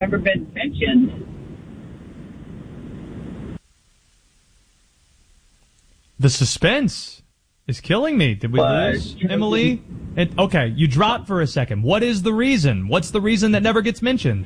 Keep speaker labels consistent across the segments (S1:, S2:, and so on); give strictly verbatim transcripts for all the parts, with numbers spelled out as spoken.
S1: Never been mentioned.
S2: The suspense is killing me. Did we
S1: But-
S2: lose Emily? And, okay, you dropped for a second. What is the reason? What's the reason that never gets mentioned?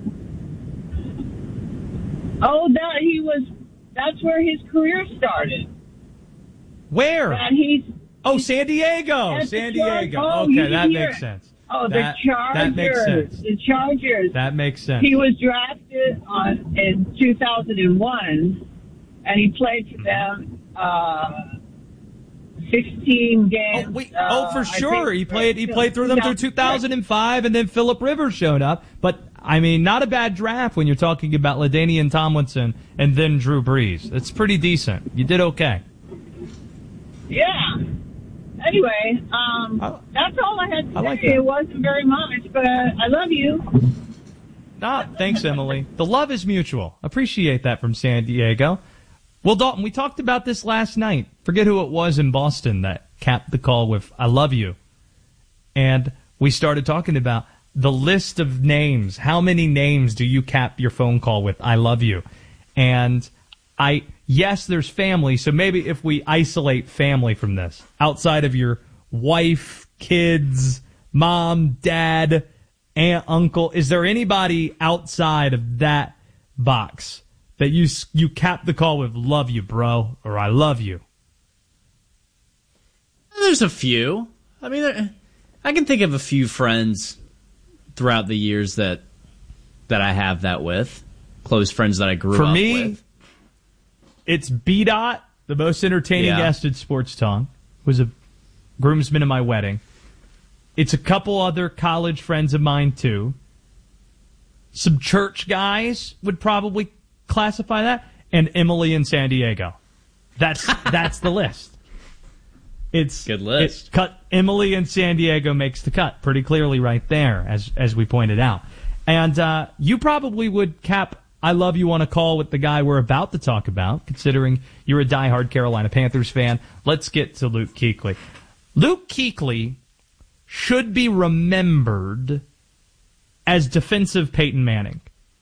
S1: Oh, that he was. That's where his career started.
S2: Where?
S1: And he's.
S2: Oh, San Diego.
S1: At the
S2: San
S1: Char-
S2: Diego.
S1: oh, you
S2: Okay, that
S1: didn't hear
S2: makes
S1: it.
S2: sense.
S1: Oh,
S2: that,
S1: the Chargers.
S2: That makes sense.
S1: The Chargers.
S2: That makes sense.
S1: He was drafted on in two thousand one, and he played for them uh, sixteen games.
S2: Oh, wait,
S1: uh,
S2: oh, for
S1: I
S2: sure.
S1: think
S2: He played. He played through them through two thousand five, and then Phillip Rivers showed up. But I mean, not a bad draft when you're talking about LaDainian Tomlinson and then Drew Brees. It's pretty decent. You did okay.
S1: Yeah. Anyway, um,
S2: I-
S1: that's all I had to
S2: I
S1: say.
S2: like that.
S1: It wasn't very much, but I love you.
S2: Ah, thanks, Emily. The love is mutual. Appreciate that from San Diego. Well, Dalton, we talked about this last night. Forget who it was in Boston that capped the call with "I love you," and we started talking about the list of names. How many names do you cap your phone call with "I love you"? And I, yes, there's family, so maybe if we isolate family from this, outside of your wife, kids, mom, dad, aunt, uncle, is there anybody outside of that box that you you cap the call with "love you, bro," or "I love you"?
S3: There's a few. I mean, there, I can think of a few friends throughout the years that that I have that with. Close friends that I grew
S2: For
S3: up
S2: me,
S3: with.
S2: it's B-Dot, the most entertaining
S3: Yeah.
S2: guest at Sports Talk, was a groomsman at my wedding. It's a couple other college friends of mine, too. Some church guys would probably classify that. And Emily in San Diego. That's that's the list. It's
S3: Good list.
S2: It cut Emily in San Diego makes the cut pretty clearly right there, as as we pointed out. And uh, you probably would cap "I love you" on a call with the guy we're about to talk about, considering you're a diehard Carolina Panthers fan. Let's get to Luke Kuechly. Luke Kuechly should be remembered as defensive Peyton Manning.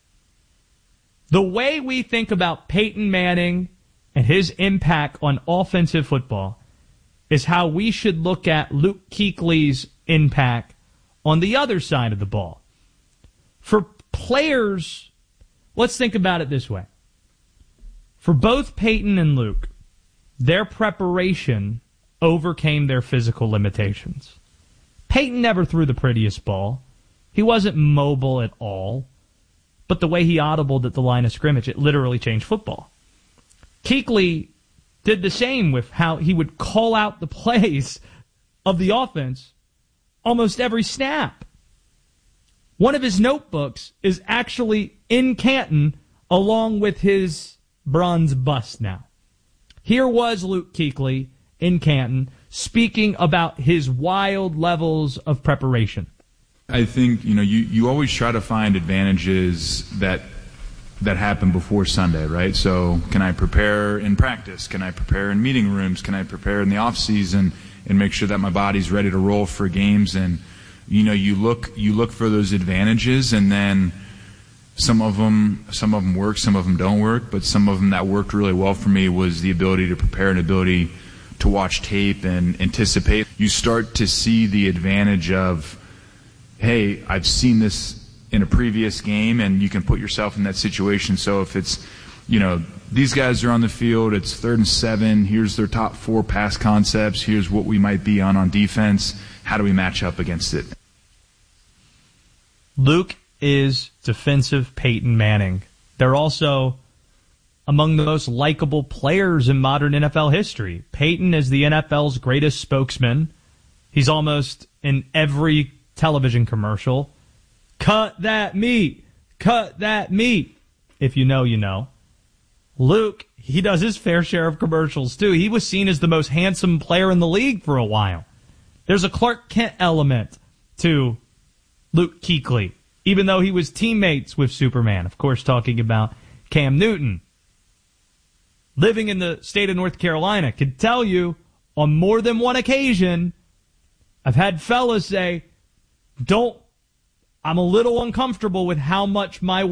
S2: The way we think about Peyton Manning and his impact on offensive football is how we should look at Luke Kuechly's impact on the other side of the ball. For players, let's think about it this way. For both Peyton and Luke, their preparation overcame their physical limitations. Peyton never threw the prettiest ball. He wasn't mobile at all. But the way he audibled at the line of scrimmage, it literally changed football. Kuechly did the same with how he would call out the plays of the offense almost every snap. One of his notebooks is actually in Canton along with his bronze bust now. Here was Luke Kuechly in Canton speaking about his wild levels of preparation.
S4: I think, you know, you, you always try to find advantages that that happen before Sunday, right? So can I prepare in practice? Can I prepare in meeting rooms? Can I prepare in the off season and make sure that my body's ready to roll for games? And, you know, you look you look for those advantages, and then some of them some of them work, some of them don't work, but some of them that worked really well for me was the ability to prepare and ability to watch tape and anticipate. You start to see the advantage of, hey, I've seen this in a previous game, and you can put yourself in that situation. So if it's, you know, these guys are on the field, it's third and seven, here's their top four pass concepts, here's what we might be on on defense, how do we match up against it?
S2: Luke is defensive Peyton Manning. They're also among the most likable players in modern N F L history. Peyton is the N F L's greatest spokesman. He's almost in every television commercial. Cut that meat. Cut that meat. If you know, you know. Luke, he does his fair share of commercials, too. He was seen as the most handsome player in the league for a while. There's a Clark Kent element to Luke Kuechly, even though he was teammates with Superman. Of course, talking about Cam Newton. Living in the state of North Carolina, can tell you on more than one occasion, I've had fellas say, don't I'm a little uncomfortable with how much my